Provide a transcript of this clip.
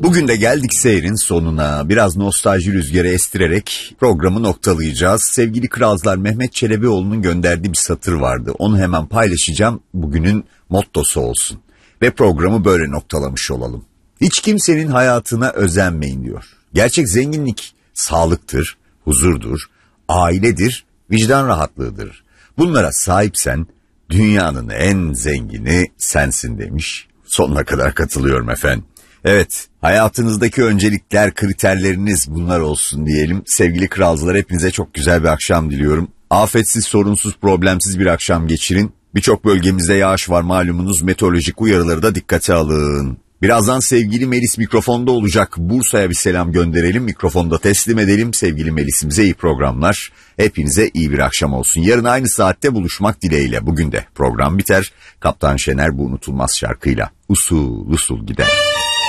Bugün de geldik seyrin sonuna. Biraz nostalji rüzgarı estirerek programı noktalayacağız. Sevgili Kralcılar, Mehmet Çelebioğlu'nun gönderdiği bir satır vardı. Onu hemen paylaşacağım. Bugünün mottosu olsun. Ve programı böyle noktalamış olalım. Hiç kimsenin hayatına özenmeyin diyor. Gerçek zenginlik sağlıktır, huzurdur, ailedir, vicdan rahatlığıdır. Bunlara sahipsen dünyanın en zengini sensin demiş. Sonuna kadar katılıyorum efendim. Evet, hayatınızdaki öncelikler, kriterleriniz bunlar olsun diyelim. Sevgili Kralcılar, hepinize çok güzel bir akşam diliyorum. Afetsiz, sorunsuz, problemsiz bir akşam geçirin. Birçok bölgemizde yağış var malumunuz, meteorolojik uyarıları da dikkate alın. Birazdan sevgili Melis mikrofonda olacak. Bursa'ya bir selam gönderelim, mikrofonda teslim edelim. Sevgili Melis'imize iyi programlar. Hepinize iyi bir akşam olsun. Yarın aynı saatte buluşmak dileğiyle. Bugün de program biter. Kaptan Şener bu unutulmaz şarkıyla usul usul gider.